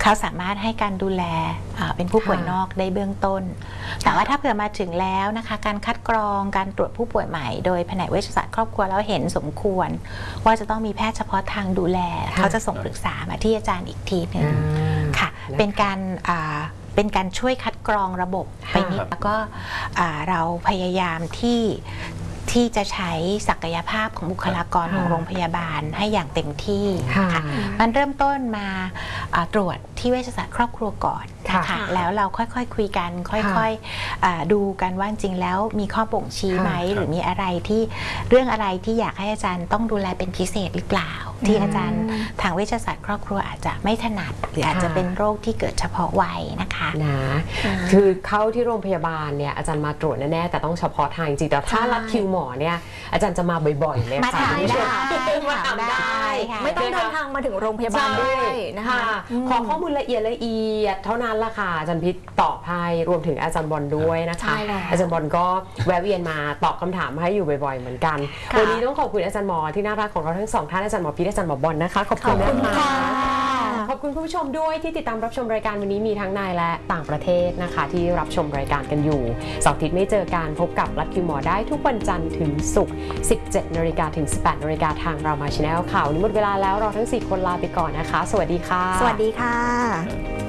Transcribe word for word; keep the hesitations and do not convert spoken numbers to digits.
เขาสามารถให้การดูแลเป็นผู้ป่วยนอกได้เบื้องต้นแต่ว่าถ้าเผื่อมาถึงแล้วนะคะการคัดกรองการตรวจผู้ป่วยใหม่โดยแผนกเวชศาสตร์ครอบครัวแล้วเห็นสมควรว่าจะต้องมีแพทย์เฉพาะทางดูแลเขาจะส่งปรึกษามาที่อาจารย์อีกทีหนึ่งค่ะเป็นการเป็นการช่วยคัดกรองระบบไปนิดแล้วก็เราพยายามที่ที่จะใช้ศักยภาพของบุคลากรของโรงพยาบาลให้อย่างเต็มที่ค่ะมันเริ่มต้นมาตรวจที่เวชศาสตร์ครอบครัวก่อนนะคะแล้วเราค่อยๆ ค, คุยกันค่อยๆดูกันว่าจริงแล้วมีข้อบ่งชี้ไหมหรือมีอะไรที่เรื่องอะไรที่อยากให้อาจารย์ต้องดูแลเป็นพิเศษหรือเปล่าที่อาจารย์ทางเวชศาสตร์ครอบครัวอาจจะไม่ถนัดหรืออาจจะเป็นโรคที่เกิดเฉพาะวัยนะคะนะคือเข้าที่โรงพยาบาลเนี่ยอาจารย์มาตรวจแน่ๆแต่ต้องเฉพาะทางจริงแต่ถ้ารัดคิวหมอเนี่ยอาจารย์จะมาบ่อยๆเลยมาถามได้มาถามได้ไม่ต้องเดินทางมาถึงโรงพยาบาลด้วยนะคะขอข้อมูลละเอียดละเอียดเท่านั้นละค่ะอาจารย์พิษตอบให้รวมถึงอาจารย์บอลด้วยนะคะอาจารย์บอลก็แวะเวียนมาตอบคำถามให้อยู่บ่อยๆเหมือนกันวันนี้ต้องขอบคุณอาจารย์หมอที่น่ารักของเราทั้งสองท่านอาจารย์หมอพิษอาจารย์หมอบอลนะคะขอบคุณนะคะขอบคุณคุณผู้ชมด้วยที่ติดตามรับชมรายการวันนี้มีทั้งในและต่างประเทศนะคะที่รับชมรายการกันอยู่เสาร์อาทิตย์ไม่เจอกันพบกับรัฐคิวหมอได้ทุกวันจันทร์ถึงศุกร์ สิบเจ็ดนาฬิกาถึง สิบแปดนาฬิกาทางเรามาชาแนลข่าวนี้หมดเวลาแล้วเราทั้งสี่คนลาไปก่อนนะคะสวัสดีค่ะสวัสดีค่ะ